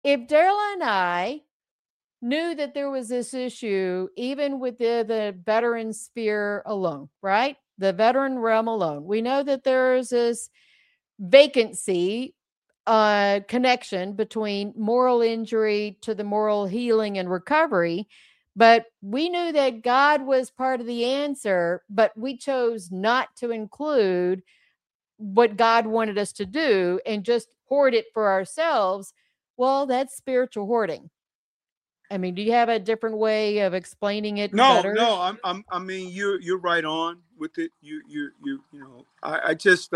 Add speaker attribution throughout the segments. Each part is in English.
Speaker 1: if Daryl and I knew that there was this issue, even with the veteran sphere alone, right? The veteran realm alone, we know that there's this vacancy connection between moral injury to the moral healing and recovery. But we knew that God was part of the answer, but we chose not to include what God wanted us to do and just hoard it for ourselves. Well, that's spiritual hoarding. I mean, do you have a different way of explaining it
Speaker 2: No,
Speaker 1: better?
Speaker 2: no, I mean, you're right on with it. You know, I just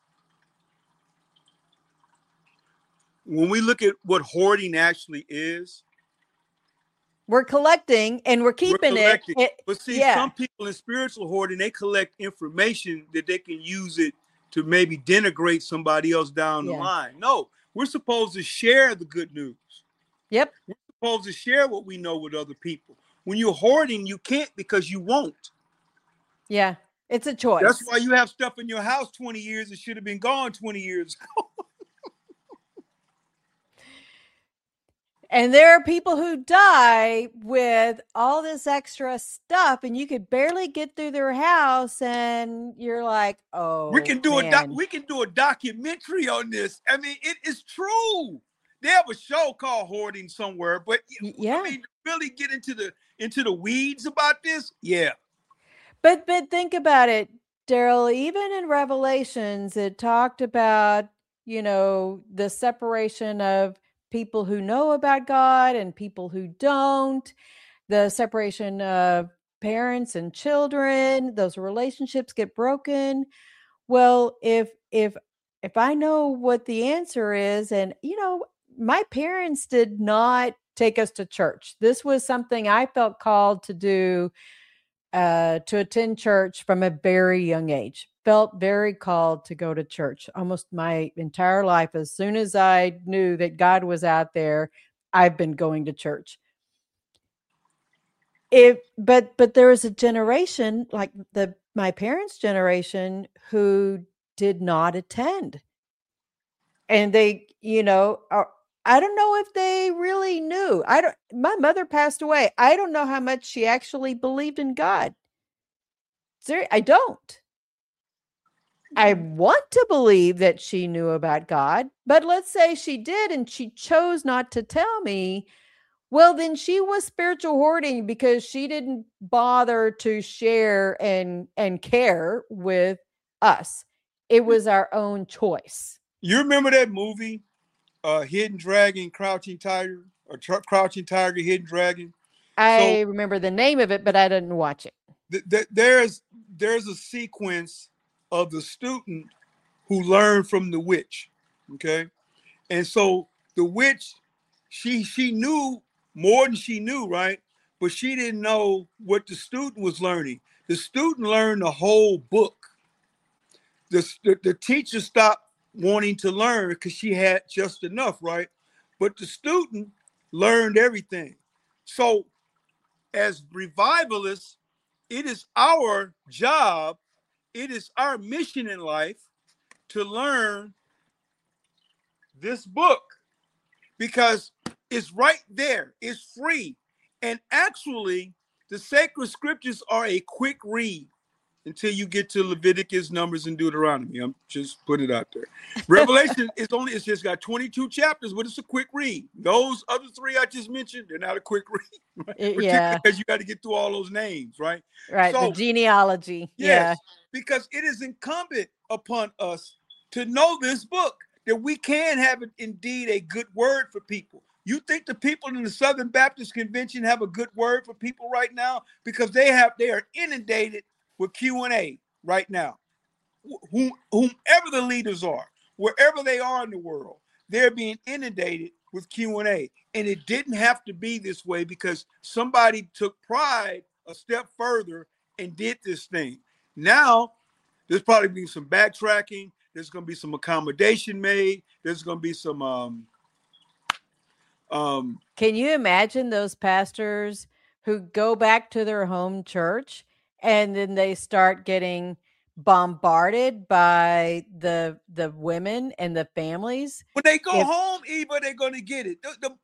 Speaker 2: when we look at what hoarding actually is,
Speaker 1: We're collecting and we're
Speaker 2: we're
Speaker 1: keeping it.
Speaker 2: collecting. But see,
Speaker 1: Yeah.
Speaker 2: some people in spiritual hoarding, they collect information that they can use it to maybe denigrate somebody else down the
Speaker 1: Yeah.
Speaker 2: line. No, we're supposed to share the good news.
Speaker 1: Yep.
Speaker 2: We're supposed to share what we know with other people. When you're hoarding, you can't because you won't.
Speaker 1: Yeah. It's a
Speaker 2: That's
Speaker 1: choice.
Speaker 2: why you have stuff in your house 20 years. It should have been gone 20 years ago.
Speaker 1: And there are people who die with all this extra stuff, and you could barely get through their house, and you're like, oh, man.
Speaker 2: We can do a documentary on this. I mean, it is true. They have a show called Hoarding somewhere, but I
Speaker 1: Yeah.
Speaker 2: mean, really get into the weeds about this. Yeah,
Speaker 1: But think about it, Daryl. Even in Revelations, it talked about, the separation of people who know about God and people who don't, the separation of parents and children, those relationships get broken. Well, if I know what the answer is, and my parents did not take us to church. This was something I felt called to do, to attend church from a very young age. Felt very called to go to church almost my entire life. As soon as I knew that God was out there, I've been going to church. But there was a generation like my parents' generation who did not attend, and they, I don't know if they really knew. I don't. My mother passed away. I don't know how much she actually believed in God. I don't. I want to believe that she knew about God, but let's say she did and she chose not to tell me. Well, then she was spiritual hoarding because she didn't bother to share and care with us. It was our own choice.
Speaker 2: you remember that movie, Hidden Dragon, Crouching Tiger, or Crouching Tiger, Hidden Dragon? So
Speaker 1: I remember the name of it, but I didn't watch it.
Speaker 2: there's a sequence of the student who learned from the witch. Okay, and so the witch, she knew more than she knew, right? But she didn't know what the student was learning. The student learned the whole book. The teacher stopped wanting to learn because she had just enough, right? But the student learned everything. So as revivalists, it is our job, it is our mission in life to learn this book because it's right there, it's free. And actually, the sacred scriptures are a quick read until you get to Leviticus, Numbers, and Deuteronomy. I'm just putting it out there. Revelation it's just got 22 chapters, but it's a quick read. Those other three I just mentioned, they're not a quick read, right? Particularly
Speaker 1: Yeah,
Speaker 2: because you got to get through all those names, right?
Speaker 1: right. The
Speaker 2: So
Speaker 1: genealogy. Yeah.
Speaker 2: yes, because it is incumbent upon us to know this book, that we can have indeed a good word for people. You think the people in the Southern Baptist Convention have a good word for people right now? Because they are inundated with Q&A right now. Whomever the leaders are, wherever they are in the world, they're being inundated with Q&A. And it didn't have to be this way because somebody took pride a step further and did this thing. Now, there's probably be some backtracking. There's going to be some accommodation made. There's going to be some
Speaker 1: Can you imagine those pastors who go back to their home church and then they start getting bombarded by the women and the families.
Speaker 2: When they go
Speaker 1: If
Speaker 2: home, Eva, they're gonna get it.